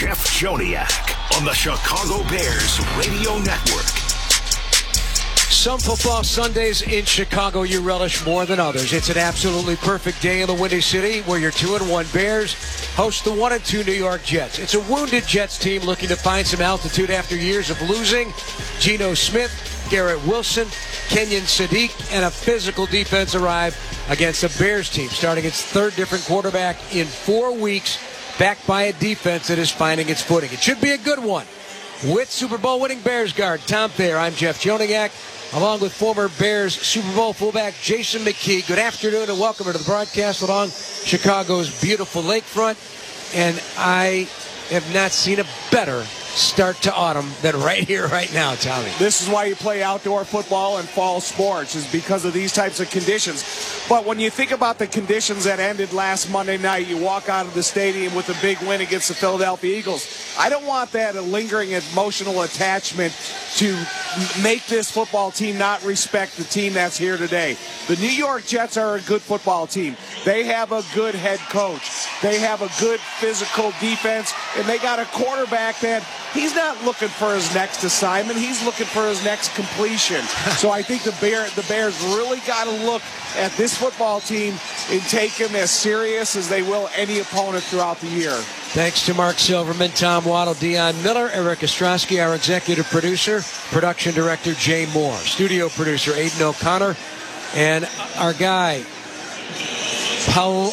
Jeff Joniak on the Chicago Bears Radio Network. Some football Sundays in Chicago you relish more than others. It's an absolutely perfect day in the Windy City where your 2-1 Bears host the 1-2 New York Jets. It's a wounded Jets team looking to find some altitude after years of losing. Geno Smith, Garrett Wilson, Kenyon Sadiq, and a physical defense arrive against a Bears team starting its third different quarterback in 4 weeks, backed by a defense that is finding its footing. It should be a good one. With Super Bowl winning Bears guard Tom Thayer, I'm Jeff Joniak, along with former Bears Super Bowl fullback Jason McKie. Good afternoon and welcome to the broadcast along Chicago's beautiful lakefront. And I have not seen a better start to autumn than right here, right now, Tommy. This is why you play outdoor football and fall sports, is because of these types of conditions. But when you think about the conditions that ended last Monday night, you walk out of the stadium with a big win against the Philadelphia Eagles. I don't want that lingering emotional attachment to make this football team not respect the team that's here today. The New York Jets are a good football team. They have a good head coach. They have a good physical defense, and they got a quarterback that he's not looking for his next assignment. He's looking for his next completion. So I think the Bears really got to look at this football team and take them as serious as they will any opponent throughout the year. Thanks to Mark Silverman, Tom Waddle, Dion Miller, Eric Ostrowski, our executive producer, production director Jay Moore, studio producer Aiden O'Connor, and our guy, Paul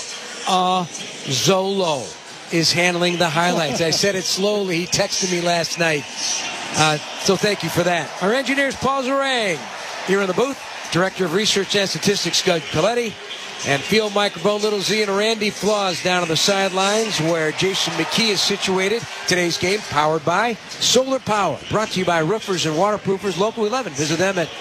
Zolo, is handling the highlights. I said it slowly. He texted me last night. So thank you for that. Our engineers, Paul Zarang, here in the booth. Director of Research and Statistics, Scud Coletti. And field microphone, Little Z and Randy Flaws down on the sidelines where Jason McKie is situated. Today's game powered by Solar Power. Brought to you by Roofers and Waterproofers Local 11. Visit them at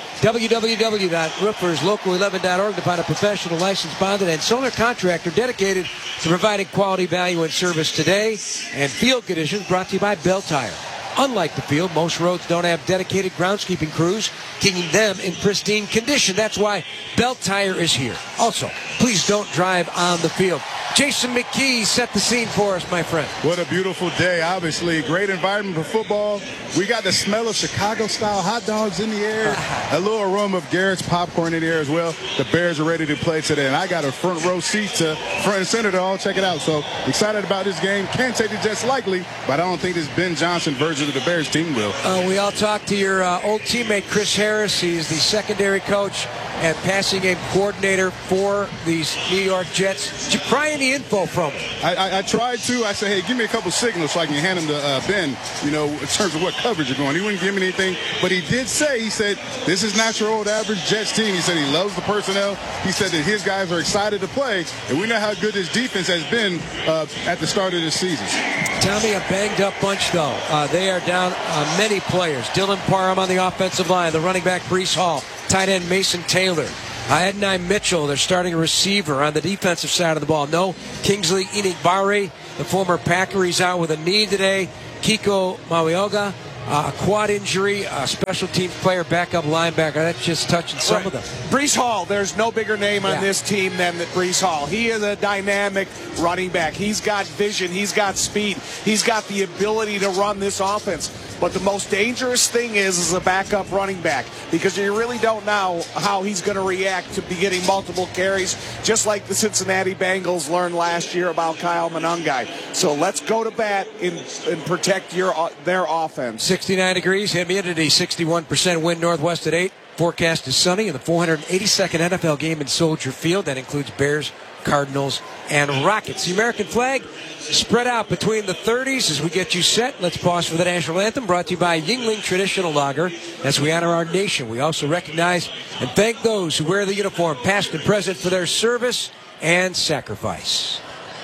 www.rooferslocal11.org to find a professional, licensed, bonded, and solar contractor dedicated to providing quality value and service today. And field conditions brought to you by Bell Tire. Unlike the field, most roads don't have dedicated groundskeeping crews, keeping them in pristine condition. That's why Bell Tire is here. Also, please don't drive on the field. Jason McKie set the scene for us, my friend. What a beautiful day. Obviously, great environment for football. We got the smell of Chicago-style hot dogs in the air, a little aroma of Garrett's popcorn in the air as well. The Bears are ready to play today, and I got a front row seat to front and center to all check it out. So excited about this game. Can't take the Jets lightly, but I don't think this Ben Johnson version of the Bears team will. We all talked to your old teammate Chris Harris. He's the secondary coach and passing game coordinator for these New York Jets. Did you pry any info from him? I tried to. I said, hey, give me a couple signals so I can hand him to Ben, in terms of what coverage you're going. He wouldn't give me anything, but he did say, he said, this is not your old average Jets team. He said he loves the personnel. He said that his guys are excited to play, and we know how good this defense has been at the start of this season. Tommy, a banged-up bunch, though. They are down many players. Dylan Parham on the offensive line, the running back Breece Hall, tight end Mason Taylor, Adonai Mitchell, their starting receiver. On the defensive side of the ball, no Kingsley Enagbare, the former Packer, he's out with a knee today. Kiko Mawioga, a quad injury, a special teams player, backup linebacker. That's just touching some of them. Breece Hall, there's no bigger name on this team than Breece Hall. He is a dynamic running back. He's got vision. He's got speed. He's got the ability to run this offense. But the most dangerous thing is a backup running back, because you really don't know how he's going to react to be getting multiple carries, just like the Cincinnati Bengals learned last year about Kyle Monangai. So let's go to bat and protect their offense. 69 degrees, humidity 61%, wind northwest at 8. Forecast is sunny in the 482nd NFL game in Soldier Field. That includes Bears, Cardinals, and Rockets. The American flag spread out between the 30s as we get you set. Let's pause for the national anthem, brought to you by Yuengling Traditional Lager. As we honor our nation, we also recognize and thank those who wear the uniform, past and present, for their service and sacrifice.